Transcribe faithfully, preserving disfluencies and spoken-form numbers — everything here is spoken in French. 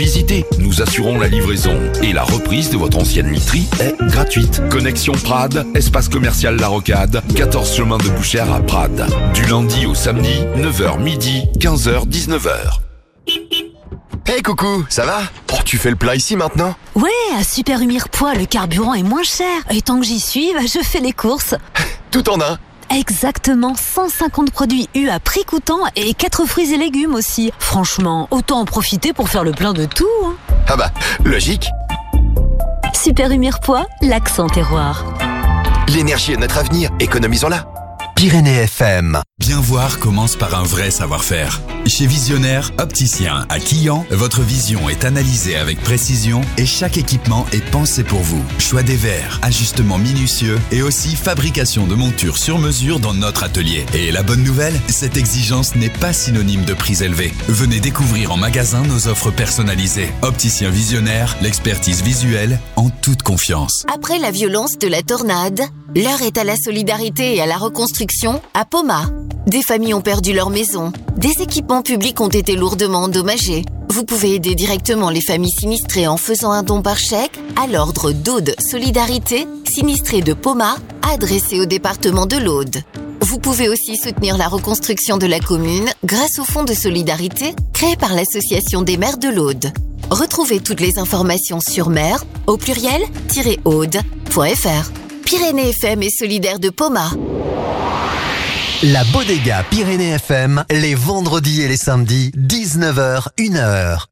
Visitez, nous assurons la livraison et la reprise de votre ancienne literie est gratuite. Connexion Prades, espace commercial La Rocade, quatorze chemin de Bouchère à Prades. Du lundi au samedi, neuf heures midi, quinze heures dix-neuf heures. Hey coucou, ça va? Oh, tu fais le plat ici maintenant? Ouais, à Super Humir Poids, le carburant est moins cher. Et tant que j'y suis, bah, je fais les courses. Tout en un? Exactement, cent cinquante produits U à prix coûtant et quatre fruits et légumes aussi. Franchement, autant en profiter pour faire le plein de tout. Hein. Ah bah, logique. Super Humir Poids, l'accent terroir. L'énergie est notre avenir, économisons-la. Pyrénées F M. Bien voir commence par un vrai savoir-faire. Chez Visionnaire, opticien à Quillan, votre vision est analysée avec précision et chaque équipement est pensé pour vous. Choix des verres, ajustements minutieux et aussi fabrication de montures sur mesure dans notre atelier. Et la bonne nouvelle, cette exigence n'est pas synonyme de prix élevé. Venez découvrir en magasin nos offres personnalisées. Opticien Visionnaire, l'expertise visuelle en toute confiance. Après la violence de la tornade, l'heure est à la solidarité et à la reconstruction à Poma. Des familles ont perdu leur maison. Des équipements publics ont été lourdement endommagés. Vous pouvez aider directement les familles sinistrées en faisant un don par chèque à l'ordre d'Aude Solidarité, sinistré de Poma, adressé au département de l'Aude. Vous pouvez aussi soutenir la reconstruction de la commune grâce au fonds de solidarité créé par l'association des maires de l'Aude. Retrouvez toutes les informations sur maire au pluriel aude point f r. Pyrénées F M est solidaire de Poma. La Bodega Pyrénées F M, les vendredis et les samedis, dix-neuf heures, une heure.